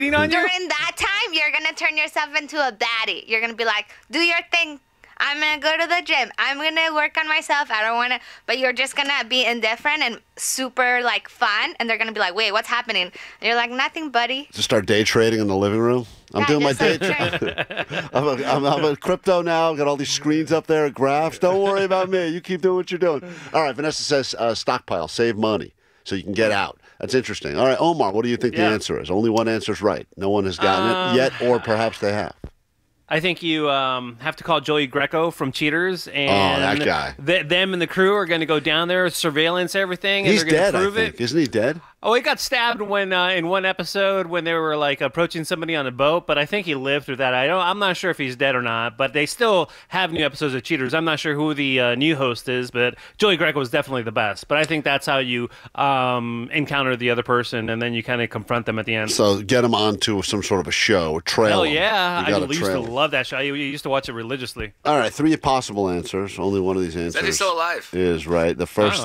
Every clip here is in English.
on you? During that time, you're going to turn yourself into a baddie. You're going to be like, do your thing. I'm going to go to the gym. I'm going to work on myself. I don't want to. But you're just going to be indifferent and super, like, fun. And they're going to be like, wait, what's happening? And you're like, nothing, buddy. Just start day trading in the living room. I'm doing my day trade. I'm a crypto now. Got all these screens up there, graphs. Don't worry about me. You keep doing what you're doing. All right, Vanessa says stockpile, save money so you can get out. That's interesting. All right, Omar, what do you think the answer is? Only one answer is right. No one has gotten it yet, or perhaps they have. I think you have to call Joey Greco from Cheaters, and that guy. Them and the crew are going to go down there, surveillance everything, and He's they're going dead, to prove I think. it. Isn't he dead? Oh, he got stabbed when in one episode when they were like approaching somebody on a boat, but I think he lived through that. I'm not sure if he's dead or not, but they still have new episodes of Cheaters. I'm not sure who the new host is, but Joey Greco is definitely the best. But I think that's how you encounter the other person, and then you kind of confront them at the end. So get him onto some sort of a show, trail. Hell him. yeah! I used to trail him. love that show. I used to watch it religiously. All right, 3 possible answers. Only one of these answers Said he's still alive. is right. The first,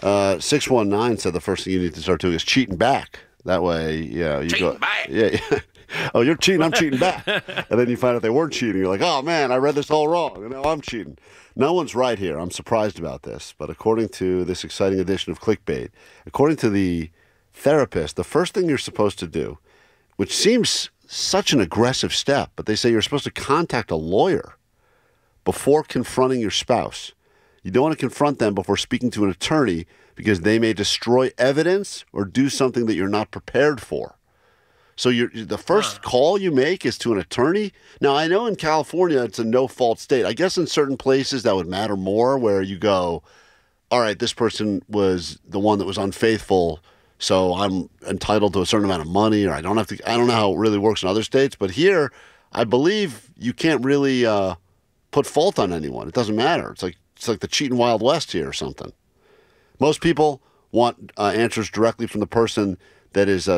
619 said the first thing you need to start doing is cheating back. That way, you Cheating go. back. Yeah. Oh, you're cheating. I'm cheating back. And then you find out they weren't cheating. You're like, oh man, I read this all wrong. And now I'm cheating. No one's right here. I'm surprised about this, but according to this exciting edition of Clickbait, according to the therapist, the first thing you're supposed to do, which seems such an aggressive step, but they say you're supposed to contact a lawyer before confronting your spouse. You don't want to confront them before speaking to an attorney because they may destroy evidence or do something that you're not prepared for. So the first call you make is to an attorney. Now, I know in California it's a no-fault state. I guess in certain places that would matter more, where you go, all right, this person was the one that was unfaithful, so I'm entitled to a certain amount of money, or I don't have to. I don't know how it really works in other states, but here, I believe you can't really put fault on anyone. It doesn't matter. It's like the cheating Wild West here or something. Most people want answers directly from the person that is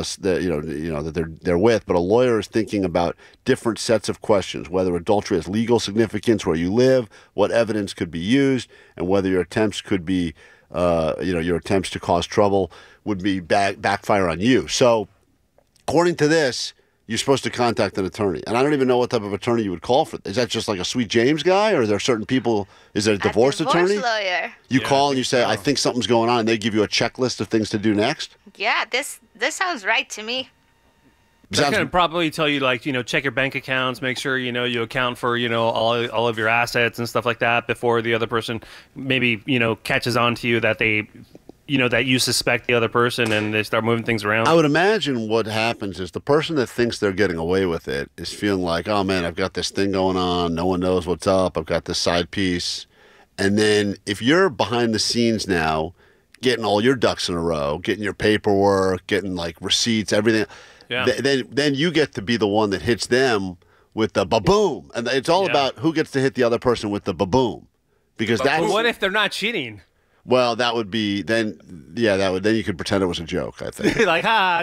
that they're with, but a lawyer is thinking about different sets of questions: whether adultery has legal significance where you live, what evidence could be used, and whether your attempts could be, your attempts to cause trouble would be backfire on you. So, according to this, you're supposed to contact an attorney. And I don't even know what type of attorney you would call for. Is that just like a Sweet James guy, or are there certain people? Is there a divorce attorney? Lawyer. You call and you say, I think something's going on, and they give you a checklist of things to do next? Yeah, this sounds right to me. They're going to probably tell you, like, check your bank accounts, make sure, you account for, all of your assets and stuff like that before the other person maybe, catches on to you that they, that you suspect the other person, and they start moving things around. I would imagine what happens is the person that thinks they're getting away with it is feeling like, oh man, I've got this thing going on. No one knows what's up. I've got this side piece. And then if you're behind the scenes now, getting all your ducks in a row, getting your paperwork, getting like receipts, everything, then you get to be the one that hits them with the ba-boom. And it's all about who gets to hit the other person with the ba-boom. Because that's... But what if they're not cheating? Well, that would be then you could pretend it was a joke, I think. Like,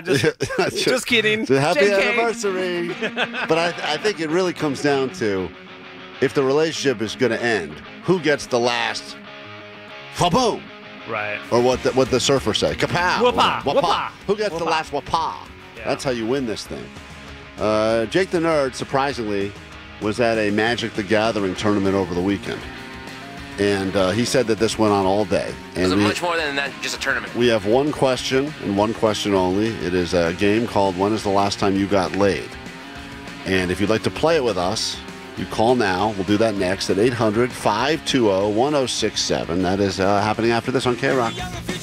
just kidding. Happy JK. anniversary. But I think it really comes down to, if the relationship is going to end, who gets the last fa-boom? Right. Or what the surfers say, kapow. Whoopah, whoopah. Who gets the last whoopah? Yeah. That's how you win this thing. Jake the Nerd, surprisingly, was at a Magic the Gathering tournament over the weekend. And he said that this went on all day. And It's much more than that, just a tournament. We have one question, and one question only. It is a game called When is the Last Time You Got Laid? And if you'd like to play it with us, you call now. We'll do that next at 800-520-1067. That is happening after this on K-Rock.